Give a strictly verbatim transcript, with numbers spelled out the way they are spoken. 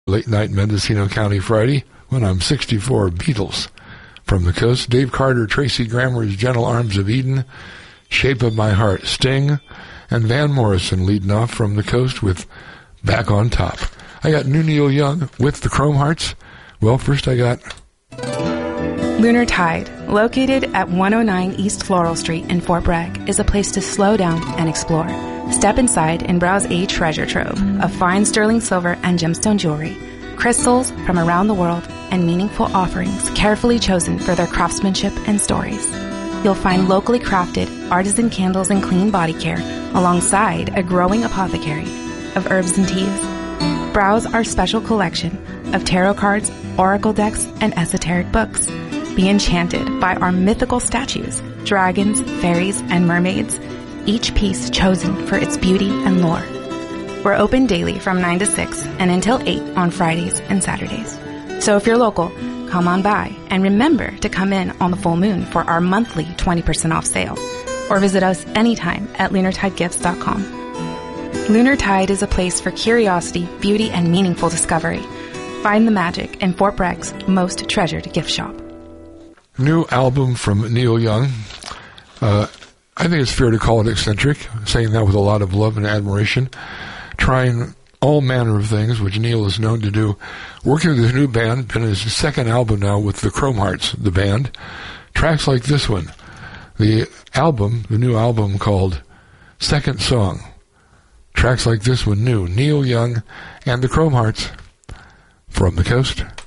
Late Night Mendocino County Friday, when I'm sixty-four, Beatles. From the coast, Dave Carter, Tracy Grammer's Gentle Arms of Eden, Shape of My Heart, Sting, and Van Morrison leading off from the coast with Back on Top. I got new Neil Young with the Chrome Hearts. Well, first I got Lunar Tide, located at one oh nine East Floral Street in Fort Bragg, is a place to slow down and explore. Step inside and browse a treasure trove of fine sterling silver and gemstone jewelry, crystals from around the world, and meaningful offerings carefully chosen for their craftsmanship and stories. You'll find locally crafted artisan candles and clean body care alongside a growing apothecary of herbs and teas. Browse our special collection of tarot cards, oracle decks, and esoteric books. Be enchanted by our mythical statues, dragons, fairies, and mermaids, each piece chosen for its beauty and lore. We're open daily from nine to six and until eight on Fridays and Saturdays. So if you're local, come on by and remember to come in on the full moon for our monthly twenty percent off sale, or visit us anytime at lunar tide gifts dot com. Lunar Tide is a place for curiosity, beauty, and meaningful discovery. Find the magic in Fort Bragg's most treasured gift shop. New album from Neil Young. Uh, I think it's fair to call it eccentric, saying that with a lot of love and admiration. Trying all manner of things, which Neil is known to do. Working with his new band, been his second album now with the Chrome Hearts, the band. Tracks like this one. The album, the new album called Second Song. Tracks like this one new. Neil Young and the Chrome Hearts from the coast.